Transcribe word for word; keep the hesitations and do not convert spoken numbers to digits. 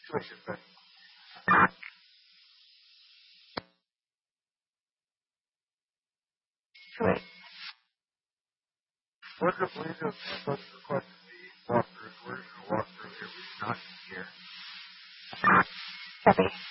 situation, but Right. what's the plan of what's the question the walkthrough? We're going to walk through here. We're not here. Copy.